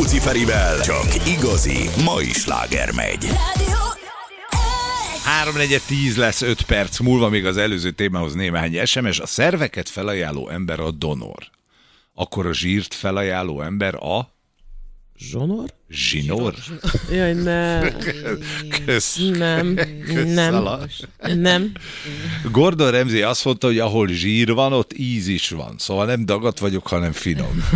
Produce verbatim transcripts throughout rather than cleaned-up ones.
Rákóczi Ferivel csak igazi mai sláger megy. háromnegyed tíz lesz, öt perc múlva, még az előző témához néhány es em es. A szerveket felajánló ember a donor. Akkor a zsírt felajánló ember a... Zsonor? Zsinór? Jaj, ne. Kösz. Nem. Kösz, Nem. Szala. Nem. Gordon Ramsay azt mondta, hogy ahol zsír van, ott íz is van. Szóval nem dagat vagyok, hanem finom.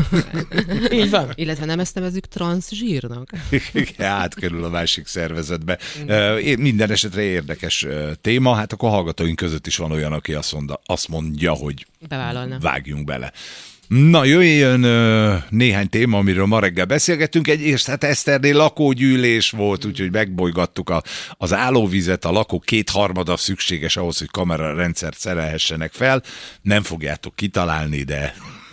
Így van. Illetve nem ezt nevezzük transzsírnak. Átkerül a másik szervezetbe. Minden esetre érdekes téma. Hát akkor hallgatóink között is van olyan, aki azt mondja, azt mondja hogy Bevállalna. Vágjunk bele. Na, jöjjön ö, néhány téma, amiről ma reggel beszélgettünk. Egyrészt hát Eszternél lakógyűlés volt, úgyhogy megbolygattuk a, az állóvizet, a lakók kétharmada szükséges ahhoz, hogy kamerarendszert szerelhessenek fel. Nem fogjátok kitalálni, de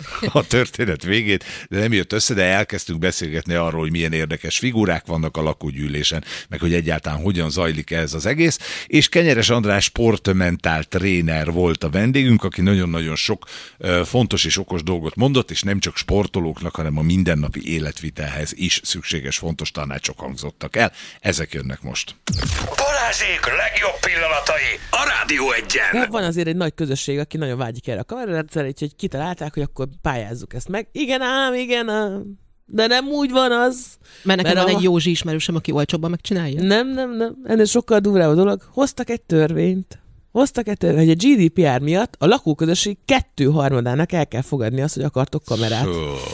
a történet végét, de nem jött össze, de elkezdtünk beszélgetni arról, hogy milyen érdekes figurák vannak a lakógyűlésen, meg hogy egyáltalán hogyan zajlik ez az egész, és Kenyeres András sportmentál tréner volt a vendégünk, aki nagyon-nagyon sok uh, fontos és okos dolgot mondott, és nem csak sportolóknak, hanem a mindennapi életvitelhez is szükséges fontos tanácsok hangzottak el. Ezek jönnek most. Balázsék legjobb pillanatai a Rádió Egyen. Van azért egy nagy közösség, aki nagyon vágyik erre a kamerarendszerre, úgyhogy kitalálták, hogy akkor pályázzuk ezt meg. Igen ám, igen ám. De nem úgy van az. Mert nekem Mert van a... egy Józsi ismerősöm, aki olcsóbban megcsinálja. Nem, nem, nem. Ennél sokkal durvább a dolog. Hoztak egy törvényt. Hoztak egy törvényt, hogy a gé dé pé er miatt a lakóközösség kettő harmadának el kell fogadni azt, hogy akartok kamerát.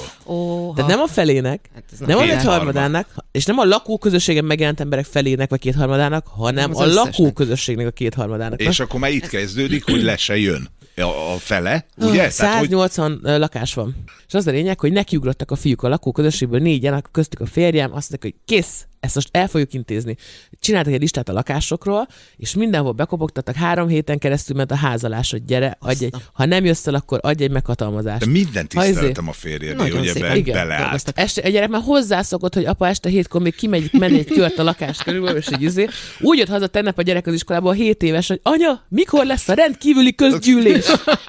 Oh, Tehát nem a felének, Hát ez nem a nem kétharmadának, és nem a lakóközösségen megjelent emberek felének vagy kétharmadának, hanem az a összesnek. lakóközösségnek a kétharmadának. És akkor már itt kezdődik, hogy le se jön a, a fele, ugye? Tehát, hogy... száznyolcvan lakás van. És az a lényeg, hogy nekiugrottak a fiúk a lakóközösségből négyen, köztük a férjem, azt mondták, hogy kész, ezt most el fogjuk intézni. Csináltak egy listát a lakásokról, és mindenhol bekopogtattak, három héten keresztül ment a házalás, hogy gyere, adj egy, ha nem jössz el, akkor adj egy meghatalmazást. De mindent tiszteltem izé- a férjedé, Nagyon hogy szépen. ebbe Igen, beleállt. Este, a gyerek már hozzászokott, hogy apa este hétkor még kimegy, menni egy kört a lakás körülbelül, és így izé. Úgy jött haza tegnap a gyerek az iskolából, hét éves, hogy anya, mikor lesz a rendkívüli közgyűlés?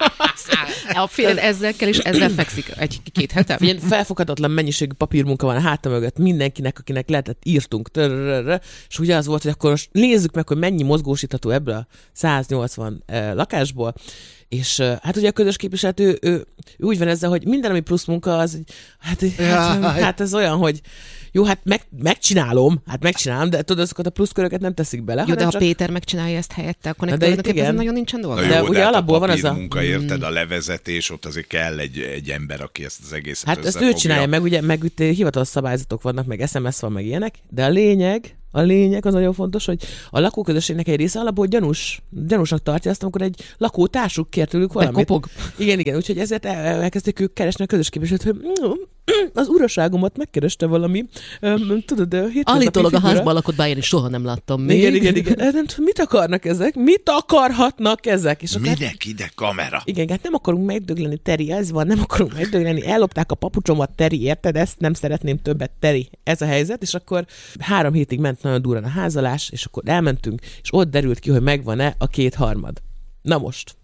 A férjed ezzel kell, és ezzel fekszik egy-két hete. Ilyen felfoghatatlan mennyiségű papírmunka van a háta mögött mindenkinek, akinek lehetett írtunk. Törrrrrr, és ugye az volt, hogy akkor most nézzük meg, hogy mennyi mozgósítható ebből a száznyolcvan eh, lakásból. És uh, hát ugye a közös képviselet, ő, ő, ő úgy van ezzel, hogy minden, ami plusz munka, az hát, hát, hát ez olyan, hogy jó, hát meg, megcsinálom, hát megcsinálom, de tudod, azokat a pluszköröket nem teszik bele. Jó, de ha csak... Péter megcsinálja ezt helyette, akkor neki de itt tulajdonképpen igen. nagyon nincsen dolga. Na De jó, ugye hát alapból a van az a- munka, érted, a levezetés, ott azért kell egy, egy ember, aki ezt az egészet Hát ezt összefogja. ő csinálja, meg ugye meg itt hivatalos szabályzatok vannak, meg es em es van, meg ilyenek, de a lényeg, a lényeg az nagyon fontos, hogy a lakóközösségnek egy része alapból gyanús, gyanúsnak tartja azt, amikor egy lakótársuk kér tőlük valamit. Bekopog. Igen, igen, úgyhogy ezért el- elkezdték ők keresni a közös képviselőt, hogy az uraságomat megkereste valami, um, tudod, de hétköznapi Állítólag a figura. házban lakott, bár én is soha nem láttam még. Igen, igen, igen. Nem tudom, mit akarnak ezek? Mit akarhatnak ezek? És akkor- Minek ide kamera? igen, hát nem akarunk megdögleni, Teri, ez van, nem akarunk megdögleni, ellopták a papucsomat, Teri, érted? Ezt nem szeretném többet, Teri. Ez a helyzet, és akkor három hétig ment nagyon durán a házalás, és akkor elmentünk, és ott derült ki, hogy megvan-e a kétharmad. Na most.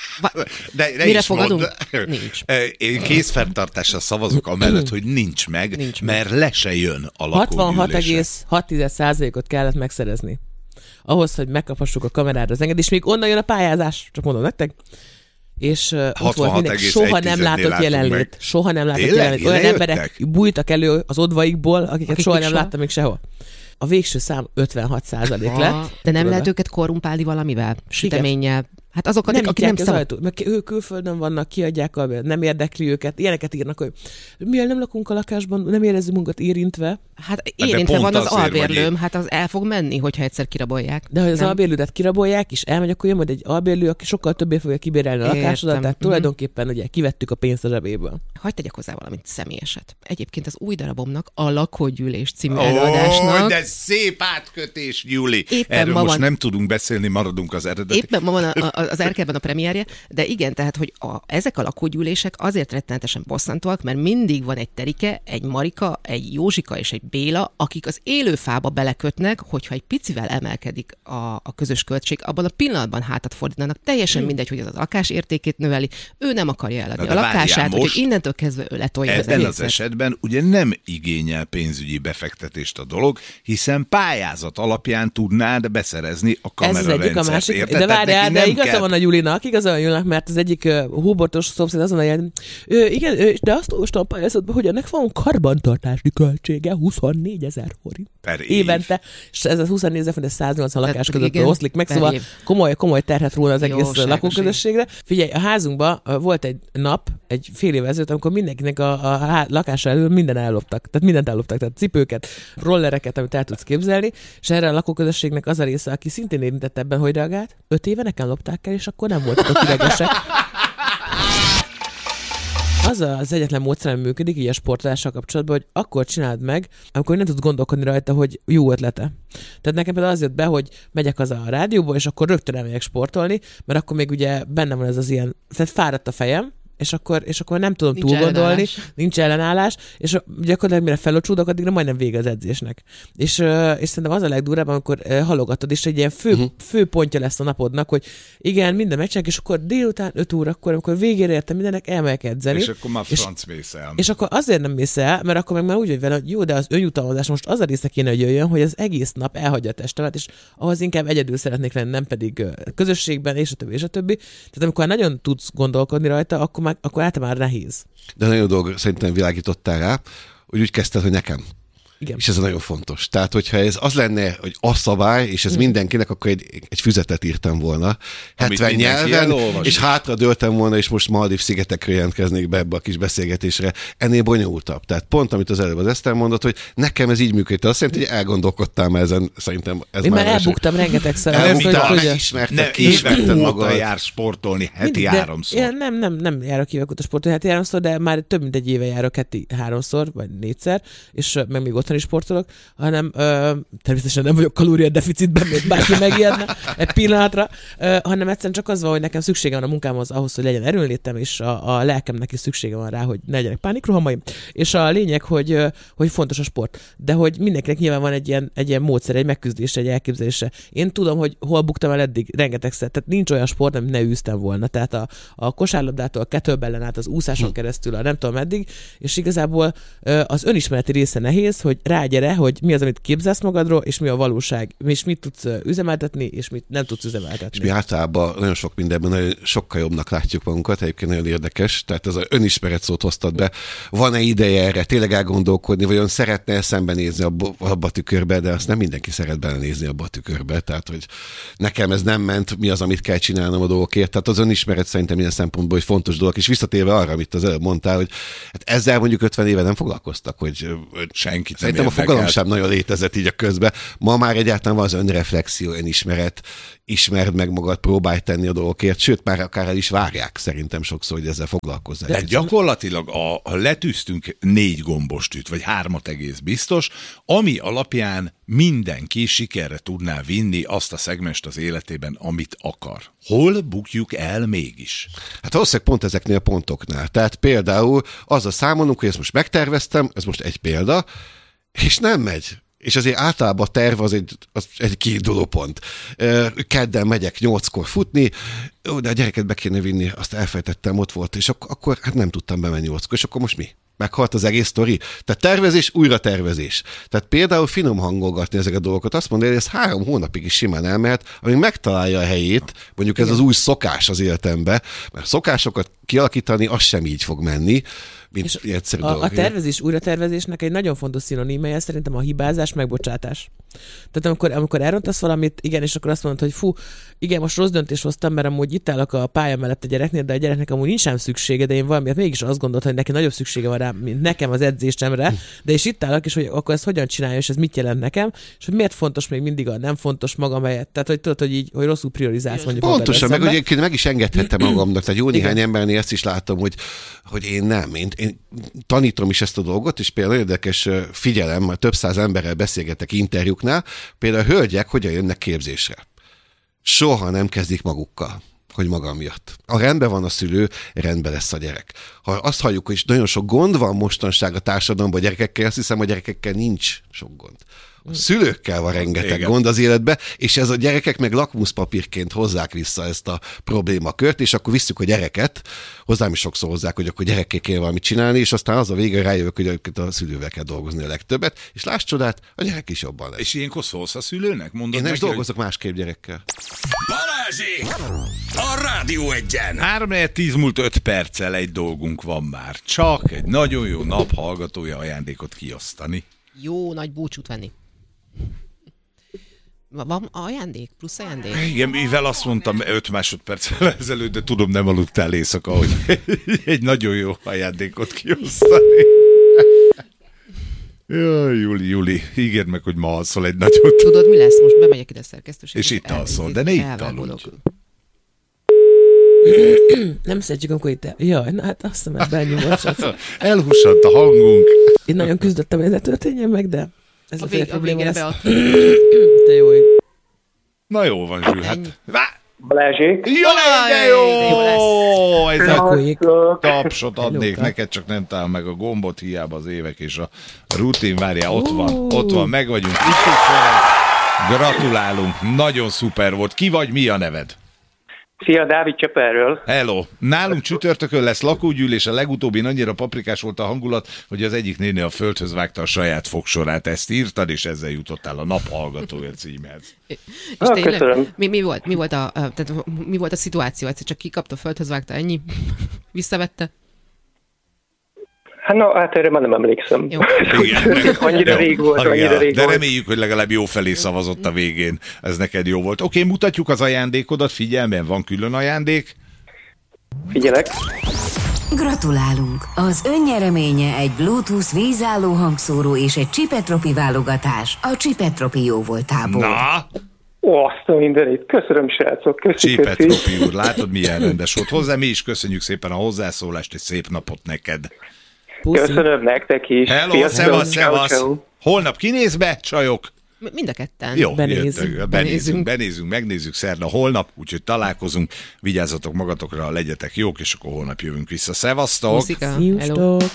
De, de Mire is fogadunk? Mond, Nincs. Én kézfenntartással szavazok amellett, hogy nincs meg, Nincs mert le se jön a lakógyűlése. hatvanhat egész hat százalékot kellett megszerezni. Ahhoz, hogy megkaphassuk a kamerára az engedést, és még onnan jön a pályázás, csak mondom nektek. És uh, ott volt mindenki, soha nem látott jelenlét. Meg. Soha nem látott Tényleg? jelenlét. Olyan Lejöttek? emberek bújtak elő az odvaikból, akiket Akik soha még nem soha? láttam még sehol. A végső szám ötvenhat százalék lett. De nem Tudod, lehet őket korrumpálni valamivel? Süteménnyel? Hát azokat, nem akik nem nem szabad. mert ők külföldön vannak, kiadják, a, nem érdekli őket. Ilyeneket írnak, hogy miért nem lakunk a lakásban, nem érezzük munkat érintve. Hát de érintve pont van az azért vagy albérlőm, itt. hát az el fog menni, hogyha egyszer kirabolják. De ha az Nem? albérlődet kirabolják, és elmegy, akkor jön majd egy albérlő, aki sokkal többé fogja kibérelni a Értem. lakásodat, tehát Mhm. tulajdonképpen ugye kivettük a pénzt a zsebéből. Hadd tegyek hozzá valamit személyeset. Egyébként az új darabomnak, a Lakógyűlés című Ó, előadásnak de szép átkötés, Júli. Éppen Erről ma most van- nem tudunk beszélni, maradunk az eredeti. éppen ma van a, a, az Erkelben a premierje, de igen, tehát, hogy a, ezek a lakógyűlések azért rettenetesen bosszantóak, mert mindig van egy Terike, egy Marika, egy Józsika és egy Béla, akik az élő fába belekötnek, hogyha egy picivel emelkedik a, a közös költség, abban a pillanatban hátat fordítanak. Teljesen mindegy, hogy az a lakás értékét növeli, ő nem akarja eladni a lakását, hogy innentől kezdve ő letolja az ebben az esetben ugye nem igényel pénzügyi befektetést a dolog, hiszen pályázat alapján tudnád beszerezni a kamerarendszert. Ez az egyik, a másik. Érted? De várjál, de igaza van a Julinak, igaza van a Julinak, mert az egyik uh, hóbortos szomszéd azon a jel, igen, ö, de azt olvastam a pályázatban, hogy ennek van karbantartási költsége huszonnégyezer forint. Per év. Évente, és ez a huszonnégyezer forint, ez száznyolcvan lakás között igen, oszlik meg, szóval év. komoly, komoly terhet róla az egész Jóságos lakóközösségre. Figyelj, a házunkban uh, volt egy nap, egy fél év ezelőtt, amikor mindenkinek a, a há- lakása elől minden elloptak. Tehát mindent elloptak, tehát cipőket, rollereket, amit el tudsz képzelni, és erre a lakóközösségnek az a része, aki szintén érintett ebben, hogy reagált. Öt éve nekem lopták el, és akkor nem voltak ott idegesek. Az az egyetlen módszer, ami működik így a sportolással kapcsolatban, hogy akkor csináld meg, amikor nem tudsz gondolkodni rajta, hogy jó ötlete. Tehát nekem például az jött be, hogy megyek haza a rádióból, és akkor rögtön elmegyek sportolni, mert akkor még ugye bennem van ez az ilyen, tehát fáradt a fejem, és akkor, és akkor nem tudom túl gondolni, nincs ellenállás, és gyakorlatilag mire felocsúdok, addigra majdnem vége az edzésnek. És, és szerintem az a legdurvább, amikor halogatod, és egy ilyen fő, uh-huh. fő pontja lesz a napodnak, hogy igen, minden megcsinálják, és akkor délután öt órakor, amikor végére értem mindennek, elmegyek edzeni. És akkor már franc mész el. És akkor azért nem mész el, mert akkor meg már úgy vagy vele, hogy jó, de az önjutalmazás most az a része kéne, hogy jöjjön, hogy az egész nap elhagyja a testemet, és ahhoz inkább egyedül szeretnék lenni, nem pedig közösségben, és a többi, és a többi. Tehát amikor nagyon tudsz gondolkodni rajta, akkor akkor általában már nehéz. De nagyon dolog szerintem világítottál rá, hogy úgy kezdted, hogy nekem. Igen. És ez nagyon fontos. Tehát, hogyha ez az lenne, hogy a szabály, és ez hmm. mindenkinek, akkor egy, egy füzetet írtam volna. hetven nyelven, és hátra dőltem volna, és most Maldív szigetekről jelentkeznék be ebbe a kis beszélgetésre. Ennél bonyolultabb. Tehát pont, amit az előbb az Eszter mondott, hogy nekem ez így működik. Azt jelenti, hogy elgondolkodtál már ezen, szerintem ez Én már... már elbuktam rengetegszer. Megismerted, kiismerted magad. jár sportolni heti háromszor. Én nem, nem, nem járok évek óta sportolni heti háromszor, de már több mint egy éve járok heti háromszor, vagy négyszer, és meg még otthon is sportolok, hanem ö, természetesen nem vagyok kalóriadeficitben, még bárki megijedne egy pillanatra, ö, hanem egyszerűen csak az van, hogy nekem szüksége van a munkámhoz ahhoz, hogy legyen erőnlétem, és a, a lelkemnek is szüksége van rá, hogy ne legyenek pánikrohamaim. És a lényeg, hogy, hogy fontos a sport. De hogy mindenkinek nyilván van egy ilyen, egy ilyen módszer, egy megküzdés, egy elképzelése. Én tudom, hogy hol buktam el eddig rengetegszer. Tehát nincs olyan sport, amit ne űztem volna. Tehát a, a kosárlabdától, a kettlebellen át, az úszáson hm. keresztül, a nem tudom meddig, és igazából az önismereti része nehéz, hogy rágyere, hogy mi az, amit képzelsz magadról, és mi a valóság, és mit tudsz üzemeltetni, és mit nem tudsz üzemeltetni. És mi általában nagyon sok mindenben nagyon sokkal jobbnak látjuk magunkat, egyébként nagyon érdekes, tehát ez az önismeret szót hoztad be. Van-e ideje erre tényleg elgondolkodni, vagy ön szeretne szembenézni abba, abba a tükörbe, de azt nem mindenki szeret belenézni abba a tükörbe, tehát hogy nekem ez nem ment, mi az, amit kell csinálnom a dolgokért. Tehát az önismeret szerintem ilyen szempontból egy fontos dolog, és visszatérve arra, amit az előbb mondtál, hogy hát ezzel mondjuk ötven éve nem foglalkoztak, hogy senkit szerintem a fogalom sem nagyon létezett így a közben. Ma már egyáltalán van az önreflexió, önismeret, ismerd meg magad, próbálj tenni a dolgokért, sőt, már akár el is várják szerintem sokszor, hogy ezzel foglalkozzál. De gyakorlatilag a, a letűztünk négy gombostűt, vagy hármat egész biztos, ami alapján mindenki sikerre tudná vinni azt a szegmest az életében, amit akar. Hol bukjuk el mégis? Hát valószínűleg pont ezeknél a pontoknál. Tehát például azzal számolunk, hogy ezt most megterveztem, ez most egy példa, és nem megy. És azért általában a terv az egy, az egy kiinduló pont. Kedden megyek nyolckor futni, de a gyereket be kéne vinni, azt elfelejtettem, ott volt, és akkor, akkor hát nem tudtam bemenni nyolckor, és akkor most mi? Meghalt az egész sztori. Tehát tervezés, újra tervezés. Tehát például finom hangolgatni ezeket a dolgokat, azt mondani, hogy ez három hónapig is simán elmehet, amíg megtalálja a helyét, mondjuk ez az új szokás az életembe, mert szokásokat kialakítani, az sem így fog menni, mint és egyszerű a, dolog. A tervezés, újratervezésnek egy nagyon fontos szinonimája szerintem a hibázás, megbocsátás. Tehát amikor, amikor elrontasz valamit, igen, és akkor azt mondod, hogy fú, igen, most rossz döntést hoztam, mert amúgy itt állok a pálya mellett a gyereknél, de a gyereknek amúgy nincs sem szüksége, de én valamiért mégis azt gondoltam, hogy neki nagyobb szüksége van rá, mint nekem az edzésemre, de és itt állok, és hogy akkor ezt hogyan csinálja, és ez mit jelent nekem, és hogy miért fontos még mindig a nem fontos magam helyett. Tehát, hogy tudod, hogy így, hogy rosszul priorizálsz mondjuk. Pontosan, meg hogy meg is engedhettem magamnak, tehát jó néhány embernél ezt is látom, hogy, hogy én nem. Én, én tanítom is ezt a dolgot, és például érdekes figyelem, több száz emberrel beszélgetek interjúknál, például a hölgyek hogyan jönnek képzésre. Soha nem kezdik magukkal. hogy maga miatt. Ha rendben van a szülő, rendben lesz a gyerek. Ha azt halljuk, hogy nagyon sok gond van mostanság a társadalomban a gyerekekkel, azt hiszem, a gyerekekkel nincs sok gond. A szülőkkel van rengeteg Igen. gond az életbe, és ez a gyerekek meg lakmuszpapírként hozzák vissza ezt a problémakört, és akkor visszük a gyereket, hozzám is sokszor hozzák, hogy akkor gyerekkel kell valamit csinálni, és aztán az a vége rájövök, hogy a szülővel kell dolgozni a legtöbbet, és láss csodát, a gyerek is jobban lesz. És ilyenkor szólsz a szülőnek? Mondod Én nem is neki, dolgozok másképp gyerekkel. Balázsék! A Rádió Egyen! három tíz múlt öt perccel egy dolgunk van már. Csak egy nagyon jó nap hallgatója ajándékot kiosztani. Jó nagy búcsút venni. Van ajándék? Plusz ajándék? Igen, mivel azt mondtam öt másodperccel ezelőtt, de tudom, nem aludtál éjszaka, hogy egy nagyon jó ajándékot kiosztani. Jaj, Juli, Juli, ígérd meg, hogy ma alszol egy nagyot. Tudod, mi lesz? Most bemegyek ide a szerkesztőségbe. És itt alszol, de ne itt aludj. Nem szeretjük, amikor itt... Jaj, na hát azt hiszem, ez benyúlott. Elhussadt a hangunk. Én nagyon küzdöttem, hogy ez ne történjen meg, de ez a, A, fél vég, a probléma végére lesz. bead. Te jó ég. Na jó van, Zsül, hát... Vá- Balázsék. Jaj, de jó! de jó lesz. Ez a Akkor ég. tapsot adnék Hello, neked, csak nem talál meg a gombot, hiába az évek és a rutin. Várjál, ott van, ott van, meg vagyunk. Itt is van. Gratulálunk, nagyon szuper volt. Ki vagy, mi a neved? Szia, Dávid Cseperről. Hello! Nálunk csütörtökön lesz lakógyűlés, a legutóbbi annyira paprikás volt a hangulat, hogy az egyik néni a földhöz vágta a saját fogsorát. Ezt írtad, és ezzel jutottál a nap hallgatója címhez. És Ah, tényleg, köszönöm. mi, mi, volt, mi, volt a, a, tehát mi volt a szituáció? Egyszer csak kikapta, földhöz vágta, ennyi? Visszavette? Hát na, hát erre már nem emlékszem. Jó. Igen. Annyira rég volt, Igen, annyira rég de volt. reméljük, hogy legalább jó felé szavazott a végén. Ez neked jó volt. Oké, mutatjuk az ajándékodat, figyelmen, van külön ajándék. Figyelek. Gratulálunk! Az ön nyereménye egy Bluetooth vízálló hangszóró és egy Csipetropi válogatás a Csipetropi jóvoltából. Na, Ó, azt a mindenit. Köszönöm, srácok. Köszi, köszi. Csipetropi úr, látod, milyen rendes volt hozzá. Mi is köszönjük szépen a hozzászólást, és szép napot neked. Puszi. Köszönöm nektek is. Hello, Sziasztok. szevasz, Ciao, szevasz. ciao. Holnap kinéz be, csajok? M- Mind a ketten. Jó, Benézzünk. jöttök. benézzünk, Benézzünk. benézzünk, megnézzük szerda holnap, úgyhogy találkozunk, vigyázzatok magatokra, legyetek jók, és akkor holnap jövünk vissza. Szevasztok! Puszika. Hello. Sziasztok!